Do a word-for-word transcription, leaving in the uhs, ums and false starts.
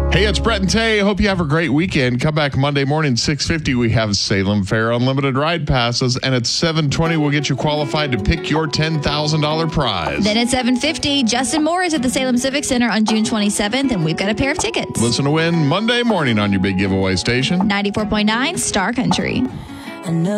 Hey, it's Brett and Tay. Hope you have a great weekend. Come back Monday morning, six fifty. We have Salem Fair Unlimited Ride Passes. And at seven twenty, we'll get you qualified to pick your ten thousand dollars prize. Then at seven fifty, Justin Moore is at the Salem Civic Center on June twenty-seventh, and we've got a pair of tickets. Listen to win Monday morning on your big giveaway station. ninety-four point nine Star Country. I know